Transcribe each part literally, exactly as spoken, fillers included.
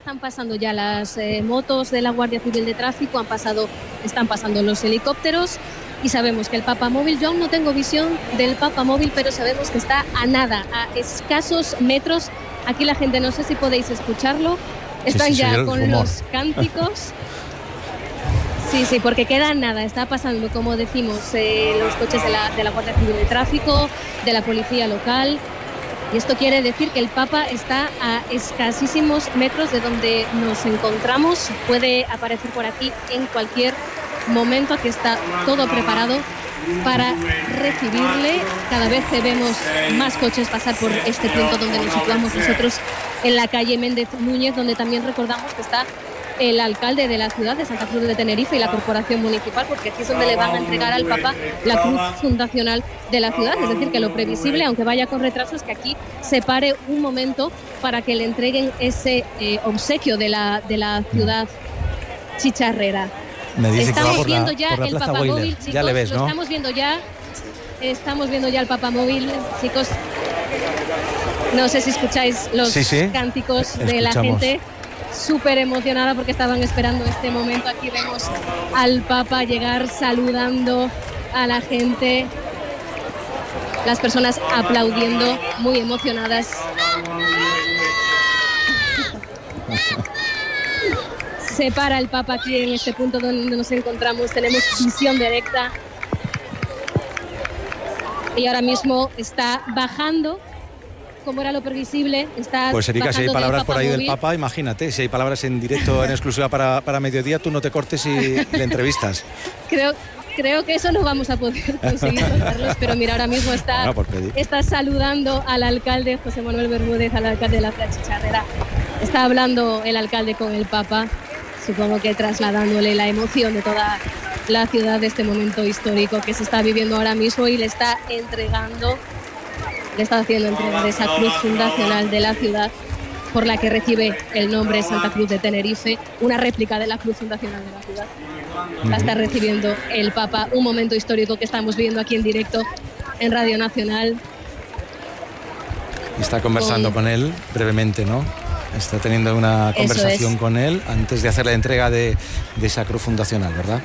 están pasando ya las eh, motos de la Guardia Civil de Tráfico, han pasado, están pasando los helicópteros y sabemos que el papamóvil, yo aún no tengo visión del papamóvil, pero sabemos que está a nada, a escasos metros. Aquí la gente, no sé si podéis escucharlo, están sí, sí, ya con rumor. Los cánticos. Sí, sí, porque queda nada, está pasando, como decimos, eh, los coches de la, de la Guardia Civil de Tráfico, de la Policía Local, y esto quiere decir que el Papa está a escasísimos metros de donde nos encontramos, puede aparecer por aquí en cualquier momento, que está todo preparado para recibirle. Cada vez vemos más coches pasar por este punto donde nos situamos nosotros, en la calle Méndez Núñez, donde también recordamos que está el alcalde de la ciudad de Santa Cruz de Tenerife y la corporación municipal, porque aquí es donde le van a entregar al Papa la cruz fundacional de la ciudad. Es decir, que lo previsible, aunque vaya con retraso, es que aquí se pare un momento para que le entreguen ese eh, obsequio de la, de la ciudad chicharrera. Me dice estamos que va por viendo la, ya por la el Plaza papamóvil, Boiler. chicos, ya le ves, ¿no? Lo estamos viendo ya. Estamos viendo ya el papamóvil, chicos. No sé si escucháis los sí, sí. cánticos Escuchamos. De la gente. Súper emocionada porque estaban esperando este momento. Aquí vemos al Papa llegar saludando a la gente, las personas aplaudiendo, muy emocionadas. Se para el Papa aquí en este punto donde nos encontramos, tenemos visión directa y ahora mismo está bajando. Como era lo previsible, está Pues Erika, si hay palabras por ahí del móvil. Papa, imagínate, si hay palabras en directo, en exclusiva para, para mediodía, tú no te cortes y le entrevistas. Creo, creo que eso no vamos a poder conseguir, Carlos, pero mira, ahora mismo está, bueno, está saludando al alcalde, José Manuel Bermúdez, al alcalde de la ciudad chicharrera. Está hablando el alcalde con el Papa, supongo que trasladándole la emoción de toda la ciudad de este momento histórico que se está viviendo ahora mismo, y le está entregando... Le está haciendo entrega de esa cruz fundacional de la ciudad, por la que recibe el nombre Santa Cruz de Tenerife, una réplica de la cruz fundacional de la ciudad. La está recibiendo el Papa, un momento histórico que estamos viendo aquí en directo en Radio Nacional. Está conversando con, con él brevemente, ¿no? Está teniendo una conversación es. con él antes de hacer la entrega de, de esa cruz fundacional, ¿verdad?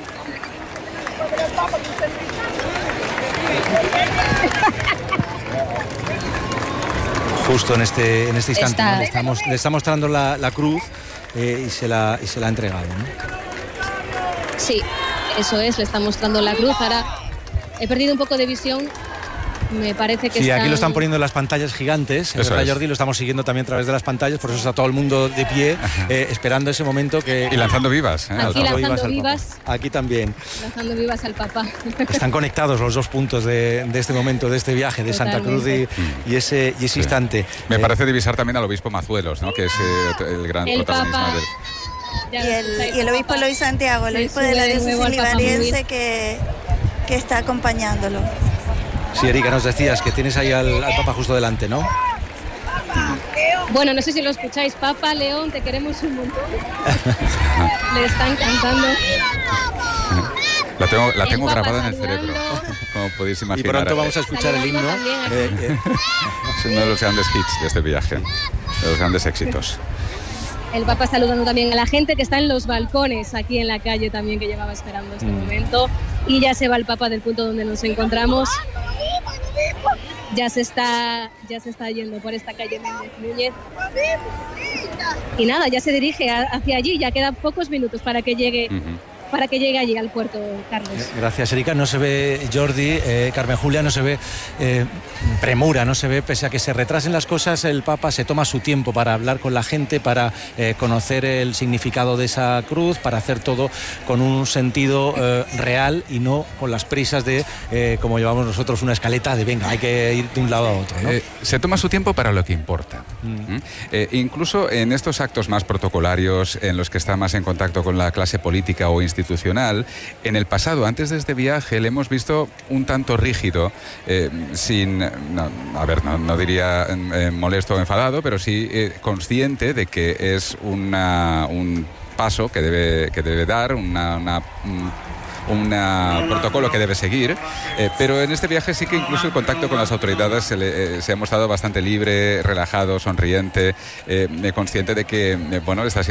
Justo en este, en este instante, ¿no? le, estamos, le está mostrando la, la cruz eh, y, se la, y se la ha entregado, ¿no? Sí, eso es, le está mostrando la cruz. Ahora he perdido un poco de visión. Me parece que sí, están... aquí lo están poniendo en las pantallas gigantes. Es verdad, Jordi, lo estamos siguiendo también a través de las pantallas, por eso está todo el mundo de pie, eh, esperando ese momento que... Y lanzando vivas. ¿eh? Aquí lanzando vivas. vivas aquí también. Lanzando vivas al Papa. Están conectados los dos puntos de, de este momento, de este viaje, de Totalmente. Santa Cruz y, y ese, y ese sí. instante. Me eh, parece divisar también al obispo Mazuelos, ¿no? Que es eh, el gran el protagonista Papa. del... Y el, y el obispo Luis Santiago, el obispo de la diócesis libariense que, que está acompañándolo. Sí, Erika, nos decías que tienes ahí al, al Papa justo delante, ¿no? Bueno, no sé si lo escucháis. Papa León, te queremos un montón. Le están cantando. La tengo, la tengo grabada en el cerebro, como podéis imaginar. Y pronto vamos a escuchar el himno. Eh, eh. Es uno de los grandes hits de este viaje, de los grandes éxitos. El Papa saludando también a la gente que está en los balcones aquí en la calle también, que llevaba esperando este mm. momento. Y ya se va el Papa del punto donde nos encontramos. Ya se está, ya se está yendo por esta calle Méndez Núñez. Y nada, ya se dirige a, hacia allí. Ya quedan pocos minutos para que llegue. Uh-huh. para que llegue allí al puerto, Carlos. Gracias, Erika. No se ve, Jordi, eh, Carmen Julia, no se ve eh, premura, no se ve, pese a que se retrasen las cosas, el Papa se toma su tiempo para hablar con la gente, para eh, conocer el significado de esa cruz, para hacer todo con un sentido eh, real y no con las prisas de, eh, como llevamos nosotros, una escaleta de venga, hay que ir de un lado a otro, ¿no? Eh, se toma su tiempo para lo que importa. Mm. ¿Mm? Eh, incluso en estos actos más protocolarios, en los que está más en contacto con la clase política o institucional, institucional, en el pasado, antes de este viaje, le hemos visto un tanto rígido, eh, sin, no, a ver, no, no diría eh, molesto o enfadado, pero sí eh, consciente de que es una, un paso que debe, que debe dar, una... una un, un protocolo que debe seguir, eh, pero en este viaje sí que incluso el contacto con las autoridades se, le, eh, se ha mostrado bastante libre, relajado, sonriente, eh, consciente de que, eh, bueno, está siendo